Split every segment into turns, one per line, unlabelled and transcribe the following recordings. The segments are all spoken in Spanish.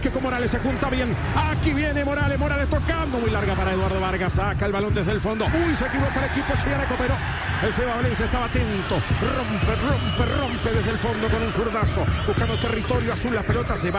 Vázquez con Morales, se junta bien. Aquí viene Morales tocando. Muy larga para Eduardo Vargas. Saca el balón desde el fondo. Uy, se equivoca el equipo chillanejo, pero el Seba Valencia estaba atento. Rompe desde el fondo con un zurdazo. Buscando territorio azul. La pelota se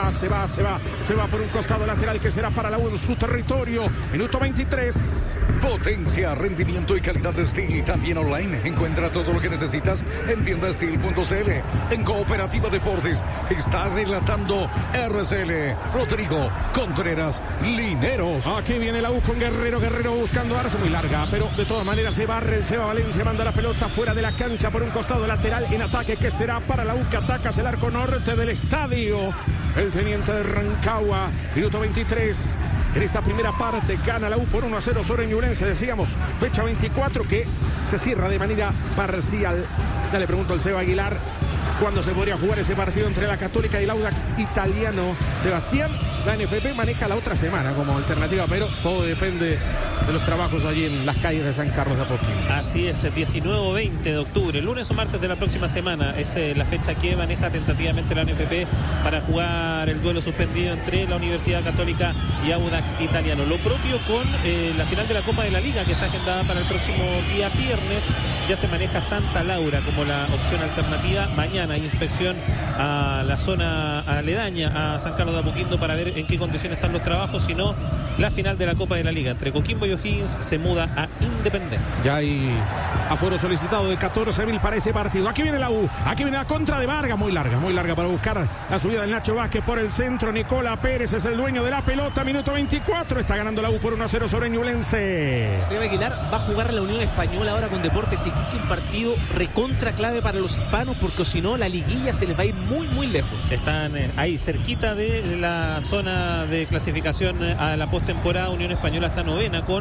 va por un costado lateral que será para la U en su territorio. Minuto 23.
Potencia, rendimiento y calidad de Steel. También online. Encuentra todo lo que necesitas en tiendasteel.cl. En Cooperativa Deportes está relatando RCL Rodrigo Contreras Lineros.
Aquí viene la U con Guerrero buscando Arce, muy larga, pero de todas maneras se barre el Seba Valencia, manda la pelota fuera de la cancha por un costado lateral en ataque que será para la U que ataca hacia el arco norte del estadio. El teniente de Rancagua, minuto 23. En esta primera parte gana la U por 1-0 sobre Ñublense. Decíamos, fecha 24 que se cierra de manera parcial. Ya le pregunto al Seba Aguilar cuándo se podría jugar ese partido entre la Católica y el Audax Italiano. Sebastián, la NFP maneja la otra semana como alternativa, pero todo depende de los trabajos allí en las calles de San Carlos de Apoquindo.
Así es, 19 o 20 de octubre, lunes o martes de la próxima semana. Es la fecha que maneja tentativamente la NFP para jugar el duelo suspendido entre la Universidad Católica y Audax Italiano. Lo propio con la final de la Copa de la Liga, que está agendada para el próximo día viernes. Ya se maneja Santa Laura como la opción alternativa. Mañana hay inspección a la zona aledaña a San Carlos de Apoquindo para ver en qué condiciones están los trabajos. Si no, la final de la Copa de la Liga entre Coquimbo y O'Higgins se muda a Independencia.
Ya hay aforo solicitado de 14.000 para ese partido. Aquí viene la U, aquí viene la contra de Vargas, muy larga para buscar la subida del Nacho Vázquez por el centro. Nicola Pérez es el dueño de la pelota, minuto 24, está ganando la U por 1-0 sobre Ñublense.
Seba Aguilar va a jugar la Unión Española ahora con Deportes Iquique, un partido recontra clave para los hispanos, porque si no la liguilla se les va a ir muy lejos.
Están ahí cerquita de la zona de clasificación a la postemporada. Unión Española está novena con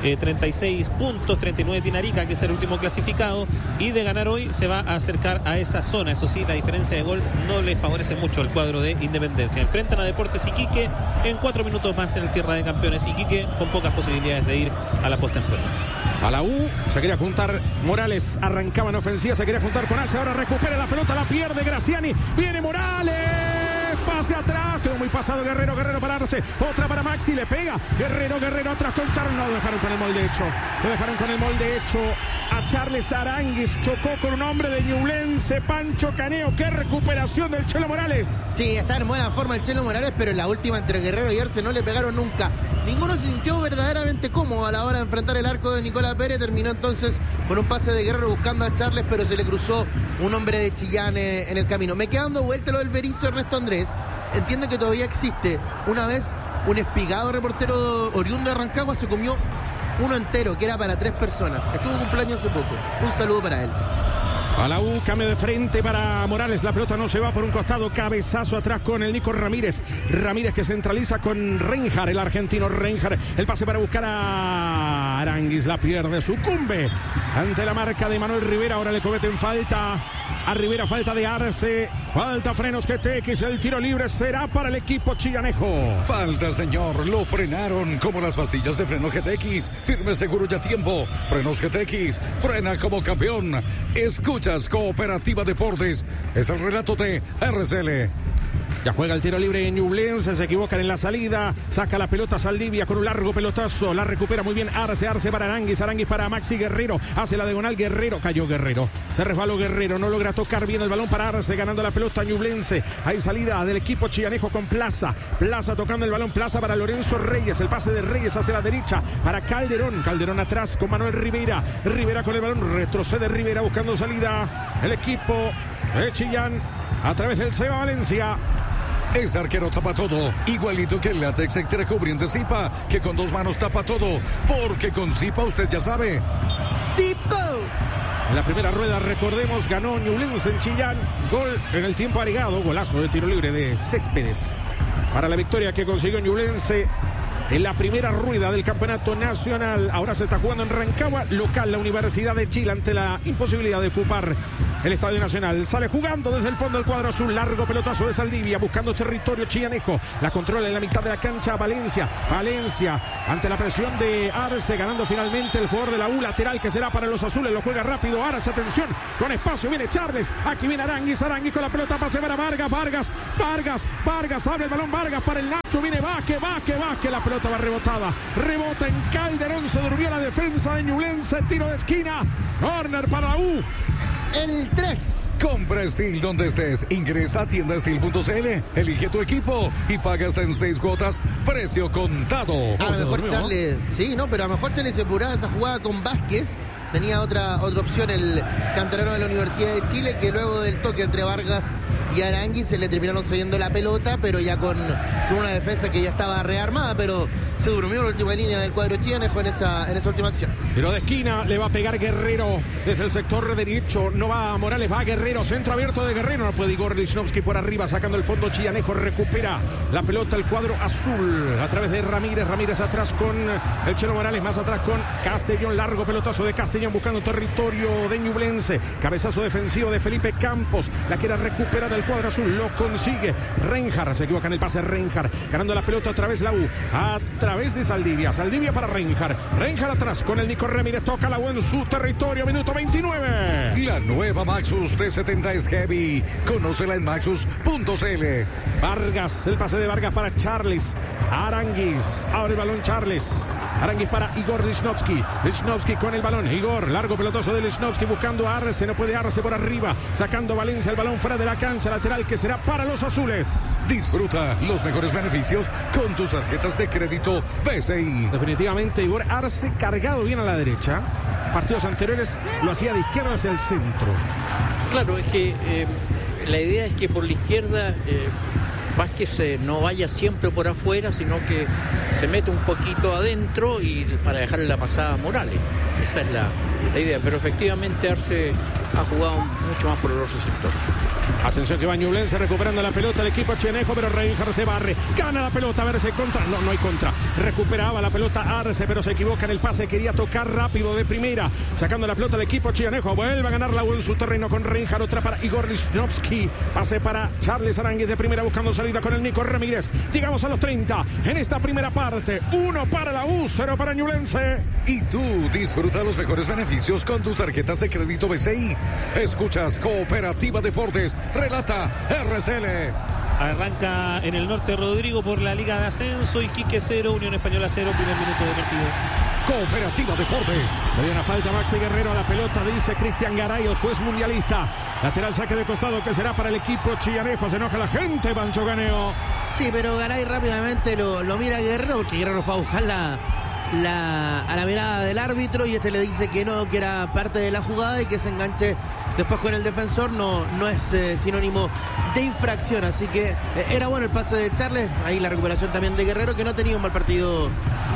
36 puntos, 39 tiene Arica, que es el último clasificado, y de ganar hoy se va a acercar a esa zona. Eso sí, la diferencia de gol no le favorece mucho al cuadro de Independencia. Enfrentan a Deportes Iquique en 4 minutos más en el Tierra de Campeones. Iquique con pocas posibilidades de ir a la postemporada.
A la U se quería juntar Morales, arrancaba en ofensiva, se quería juntar con Alce, ahora recupera la pelota, la pierde Graciani, viene Morales, pase atrás, quedó muy pasado Guerrero para Arce, otra para Maxi, le pega, Guerrero atrás con Charles, no, lo dejaron con el molde hecho, a Charles Aranguis, chocó con un hombre de Ñublense, Pancho Caneo, qué recuperación del Chelo Morales.
Sí, está en buena forma el Chelo Morales, pero en la última entre Guerrero y Arce no le pegaron nunca. Ninguno se sintió verdaderamente cómodo a la hora de enfrentar el arco de Nicolás Pérez. Terminó entonces con un pase de Guerrero buscando a Charles, pero se le cruzó un hombre de Chillán en el camino. Me queda dando vuelta lo del Berizzo Ernesto Andrés. Entiendo que todavía existe. Una vez un espigado reportero oriundo de Rancagua se comió uno entero, que era para 3 personas. Estuvo cumpleaños hace poco. Un saludo para él.
A la U, cambio de frente para Morales, la pelota no se va por un costado, cabezazo atrás con el Nico Ramírez que centraliza con Reinhardt, el argentino Reinhardt, el pase para buscar a Aranguis, la pierde, sucumbe ante la marca de Manuel Rivera, ahora le cometen falta a Rivera, falta de Arce, falta Frenos GTX, el tiro libre será para el equipo chillanejo.
Falta, señor, lo frenaron como las pastillas de Frenos GTX, firme, seguro y a tiempo. Frenos GTX, frena como campeón. Escuchas Cooperativa Deportes, es el relato de RCL.
Ya juega el tiro libre en Ñublense, se equivocan en la salida, saca la pelota Saldivia con un largo pelotazo, la recupera muy bien Arce para Aranguis para Maxi Guerrero, hace la diagonal Guerrero, cayó Guerrero, se resbaló Guerrero, no logra tocar bien el balón para Arce, ganando la pelota Ñublense, hay salida del equipo chillanejo con Plaza tocando el balón, Plaza para Lorenzo Reyes, el pase de Reyes hacia la derecha para Calderón atrás con Manuel Rivera con el balón, retrocede Rivera buscando salida, el equipo de Chillán a través del Seba Valencia.
Ese arquero tapa todo, igualito que el látex extra cubriente Zipa, que con 2 manos tapa todo, porque con Zipa usted ya sabe.
¡Zipo!
En la primera rueda, recordemos, ganó Ñublense en Chillán, gol en el tiempo agregado, golazo de tiro libre de Céspedes para la victoria que consiguió Ñublense en la primera rueda del campeonato nacional. Ahora se está jugando en Rancagua, local la Universidad de Chile ante la imposibilidad de ocupar el Estadio Nacional. Sale jugando desde el fondo del cuadro azul, largo pelotazo de Saldivia, buscando territorio chianejo. La controla en la mitad de la cancha Valencia. Valencia ante la presión de Arce, ganando finalmente el jugador de la U, lateral que será para los azules. Lo juega rápido Arce, atención, con espacio viene Charles. Aquí viene Aranguis con la pelota, pase para Vargas, abre el balón Vargas para el Nacho, viene Vázquez, la pelota va rebotada, rebota en Calderón, se durmió la defensa de Ñublense, tiro de esquina, corner para la U.
El 3.
Compra Steel donde estés. Ingresa a tiendasteel.cl, elige tu equipo y paga hasta en 6 cuotas, precio contado.
A lo mejor Charles, sí, no, pero a lo mejor Charles se apuraba esa jugada con Vázquez. Tenía otra opción el canterano de la Universidad de Chile, que luego del toque entre Vargas y Aranguis se le terminaron cediendo la pelota, pero ya con una defensa que ya estaba rearmada, pero se durmió la última línea del cuadro chianejo en esa última acción.
Tiro de esquina, le va a pegar Guerrero desde el sector derecho, no va Morales, va Guerrero, centro abierto de Guerrero, no puede Igor Lichnowsky por arriba, sacando el fondo chianejo, recupera la pelota el cuadro azul a través de Ramírez atrás con el Chelo Morales, más atrás con Castellón, largo pelotazo de Castellón buscando territorio de Ñublense, cabezazo defensivo de Felipe Campos, la quiere recuperar el cuadro azul, lo consigue Reinhardt, se equivoca en el pase Reinhardt, ganando la pelota otra vez la U, a través de Saldivia para Reinhardt atrás con el Nico Ramírez, toca la U en su territorio, minuto 29.
La nueva Maxus T70 es heavy, conócela en maxus.cl.
Vargas, el pase de Vargas para Charles, Aranguis, abre el balón Charles, Aranguis para Igor Lichnowsky con el balón, Igor, largo pelotazo de Lichnowsky buscando a Arce, no puede Arce por arriba, sacando Valencia el balón fuera de la cancha, lateral que será para los azules.
Disfruta los mejores beneficios con tus tarjetas de crédito BCI.
Definitivamente Igor Arce cargado bien a la derecha, partidos anteriores lo hacía de izquierda hacia el centro.
Claro, es que la idea es que por la izquierda Vázquez no vaya siempre por afuera, sino que se mete un poquito adentro y para dejarle la pasada a Morales. Esa es la idea, pero efectivamente Arce ha jugado mucho más por el otro sector.
Atención que va Ñublense recuperando la pelota el equipo chianejo, pero Reinhardt se barre, gana la pelota, a ver si hay contra, no hay contra, recuperaba la pelota Arce, pero se equivoca en el pase, quería tocar rápido de primera, sacando la pelota el equipo chianejo, vuelve a ganar la U en su terreno con Reinhardt, otra para Igor Lichnowsky, pase para Charles Aranguis de primera buscando salida con el Nico Ramírez, llegamos a los 30 en esta primera parte, 1 para la U, 0 para Ñublense.
Y tú disfruta los mejores beneficios con tus tarjetas de crédito BCI. Escuchas Cooperativa Deportes, relata RCL.
Arranca en el norte Rodrigo por la Liga de Ascenso, Iquique 0, Unión Española 0, primer minuto de partido.
Cooperativa Deportes.
Le dio una falta a Maxi Guerrero a la pelota, dice Cristian Garay, el juez mundialista. Lateral saque de costado que será para el equipo chianejo. Se enoja la gente, Pancho Caneo.
Sí, pero Garay rápidamente lo mira a Guerrero, porque Guerrero fue a buscar a la mirada del árbitro y este le dice que no, que era parte de la jugada y que se enganche después con el defensor no es sinónimo de infracción, así que era bueno el pase de Charles, ahí la recuperación también de Guerrero, que no ha tenido un mal partido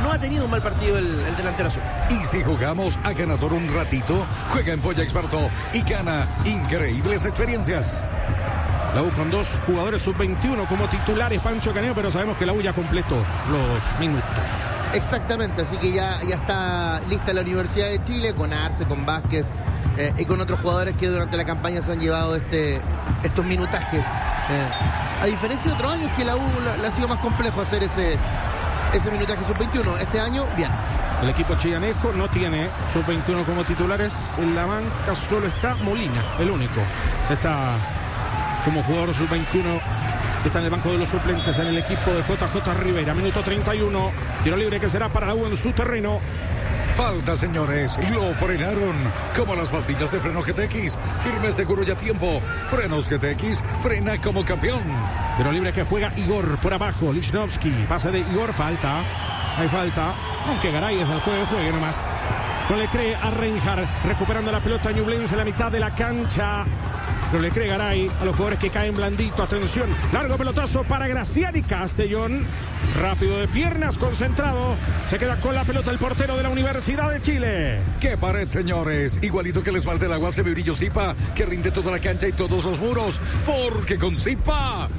el delantero azul.
Y si jugamos a ganador un ratito, juega en Polla Experto y gana increíbles experiencias.
La U con 2 jugadores sub-21 como titulares, Pancho Caneo, pero sabemos que la U ya completó los minutos.
Exactamente, así que ya está lista la Universidad de Chile con Arce, con Vázquez y con otros jugadores que durante la campaña se han llevado estos minutajes. A diferencia de otros años que la U le ha sido más complejo hacer ese minutaje sub-21. Este año, bien.
El equipo chianejo no tiene sub-21 como titulares. En la banca solo está Molina, el único. Está como jugador sub-21, está en el banco de los suplentes en el equipo de JJ Rivera. Minuto 31, tiro libre que será para la U en su terreno.
Falta, señores, lo frenaron como las pastillas de freno GTX. Firme, seguro y a tiempo. Frenos GTX, frena como campeón.
Tiro libre que juega Igor por abajo, Lichnowsky, pase de Igor, falta, hay falta, aunque Garay es del juego, juegue nomás. No le cree a Reinhardt, recuperando la pelota Ñublense en la mitad de la cancha. pero le cree Garay a los jugadores que caen blandito. Atención, largo pelotazo para Graciani. Castellón, rápido de piernas, concentrado. Se queda con la pelota el portero de la Universidad de Chile.
¡Qué pared, señores! Igualito que el esmalte del agua, se ve brillo Zipa, que rinde toda la cancha y todos los muros. Porque con Zipa...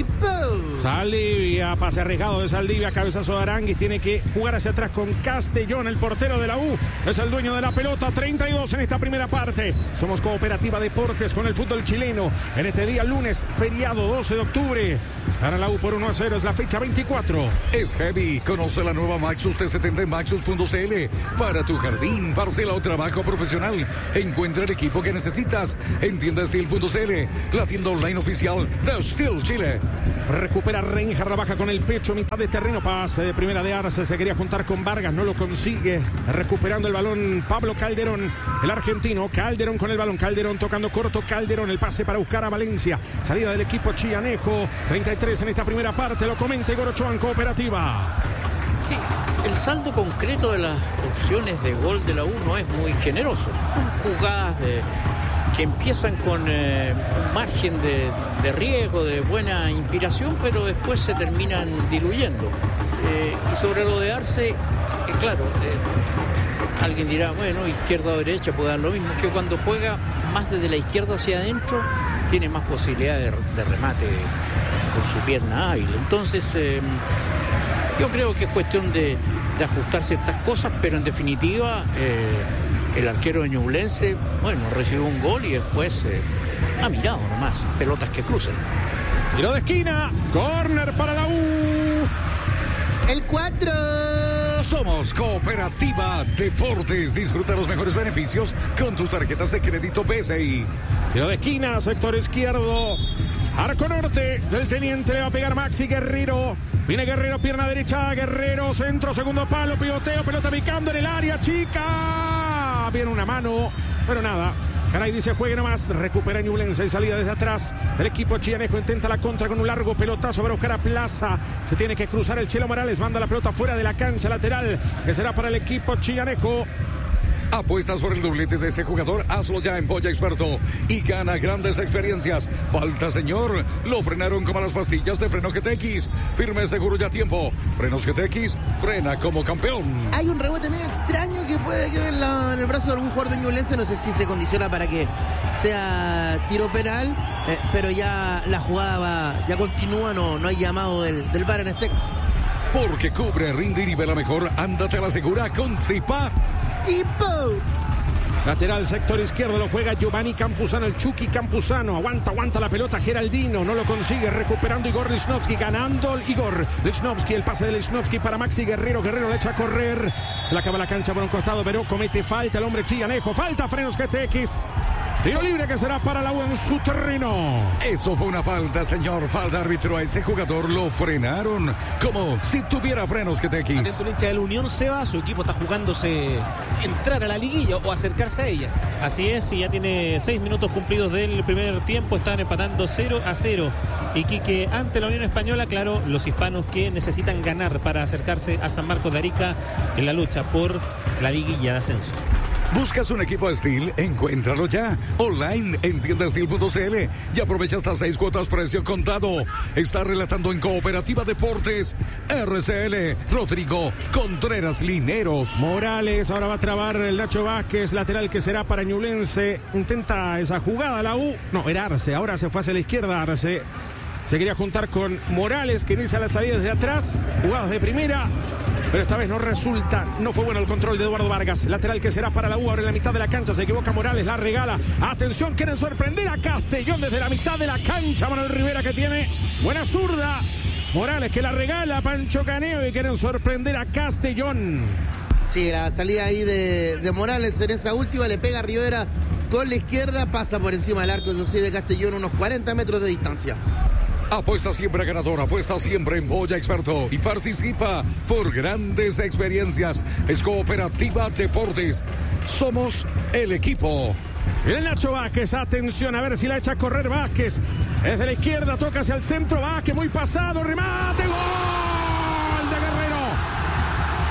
Saldivia, pase arriesgado de Saldivia, cabezazo de Aranguis, tiene que jugar hacia atrás con Castellón, el portero de la U, es el dueño de la pelota. 32 en esta primera parte. Somos Cooperativa Deportes con el fútbol chileno en este día lunes, feriado 12 de octubre. Para la U por 1-0, es la fecha 24.
Es heavy. Conoce la nueva Maxus T70 en Maxus.cl. Para tu jardín, parcela o trabajo profesional. Encuentra el equipo que necesitas en tiendasteel.cl, la tienda online oficial de Steel Chile.
Recupera Reinhardt, la baja con el pecho, mitad de terreno, pase de primera de Arce, se quería juntar con Vargas, no lo consigue. Recuperando el balón Pablo Calderón, el argentino. Calderón con el balón, Calderón tocando corto, Calderón, el pase para buscar a Valencia. Salida del equipo chianejo, 33 en esta primera parte, lo comenta Igor Ochoa en Cooperativa.
Sí, el saldo concreto de las opciones de gol de la U no es muy generoso. Son jugadas que empiezan con un margen de riesgo, de buena inspiración, pero después se terminan diluyendo. Y sobre lo de Arce, claro, alguien dirá, bueno, izquierda o derecha puede dar lo mismo, que cuando juega más desde la izquierda hacia adentro, tiene más posibilidad de remate con su pierna hábil. Entonces, yo creo que es cuestión de ajustar ciertas cosas, pero en definitiva... el arquero de Ñublense, bueno, recibió un gol y después ha mirado nomás, pelotas que cruzan.
Tiro de esquina, córner para la U.
El 4.
Somos Cooperativa Deportes. Disfruta los mejores beneficios con tus tarjetas de crédito BCI.
Tiro de esquina, sector izquierdo. Arco norte del Teniente, le va a pegar Maxi Guerrero. Viene Guerrero, pierna derecha, Guerrero, centro, segundo palo, pivoteo, pelota picando en el área chica. Viene una mano, pero nada. Garay dice, juegue nomás. Recupera Ñublense y salida desde atrás. El equipo chianejo intenta la contra con un largo pelotazo para buscar a Plaza. Se tiene que cruzar el Chelo Morales. Manda la pelota fuera de la cancha lateral, que será para el equipo chianejo.
Apuestas por el doblete de ese jugador, hazlo ya en Boya Experto y gana grandes experiencias. Falta, señor. Lo frenaron como las pastillas de freno GTX. Firme, seguro y a tiempo. Frenos GTX, frena como campeón.
Hay un rebote medio extraño que puede quedar en el brazo de algún jugador de Ñublense. No sé si se condiciona para que sea tiro penal, pero ya la jugada ya continúa. No hay llamado del VAR en este caso.
Porque cubre, rinde y nivela mejor. Ándate a la segura con Zipa.
¡Zipo!
Lateral sector izquierdo, lo juega Giovanni Campuzano, el Chucky Campuzano. Aguanta la pelota Geraldino, no lo consigue. Recuperando Igor Lichnowsky, ganando Igor Lichnowsky. El pase de Lichnowsky para Maxi Guerrero. Guerrero le echa a correr. Se le acaba la cancha por un costado, pero comete falta el hombre chianejo. Falta Frenos GTX. Tiro libre que será para la U en su terreno.
Eso fue una falta, señor. Falta, árbitro. A ese jugador lo frenaron como si tuviera frenos GTX.
Atento el hincha de la Unión, Seba. Su equipo está jugándose entrar a la liguilla o acercarse a ella.
Así es, y ya tiene 6 minutos cumplidos del primer tiempo. Están empatando 0-0. Y Quique, ante la Unión Española, claro, los hispanos que necesitan ganar para acercarse a San Marcos de Arica en la lucha por la liguilla de ascenso.
¿Buscas un equipo Steel? Encuéntralo ya. Online en tiendasteel.cl y aprovecha hasta 6 cuotas precio contado. Está relatando en Cooperativa Deportes RCL Rodrigo Contreras Lineros.
Morales, ahora va a trabar el Nacho Vázquez, lateral que será para Ñublense. Intenta esa jugada la U. No, era Arce, ahora se fue hacia la izquierda Arce. Se quería juntar con Morales, que inicia la salida desde atrás. Jugadas de primera, pero esta vez no resulta. No fue bueno el control de Eduardo Vargas. Lateral que será para la U, ahora en la mitad de la cancha. Se equivoca Morales, la regala. Atención, quieren sorprender a Castellón desde la mitad de la cancha. Manuel Rivera, que tiene buena zurda. Morales, que la regala a Pancho Caneo, y quieren sorprender a Castellón.
Sí, la salida ahí de Morales en esa última. Le pega a Rivera con la izquierda. Pasa por encima del arco, yo soy de Castellón, unos 40 metros de distancia.
Apuesta siempre ganador, apuesta siempre en Boya Experto y participa por grandes experiencias. Es Cooperativa Deportes. Somos el equipo.
El Nacho Vázquez, atención, a ver si la echa a correr Vázquez. Desde la izquierda, toca hacia el centro, Vázquez muy pasado, remate, ¡gol!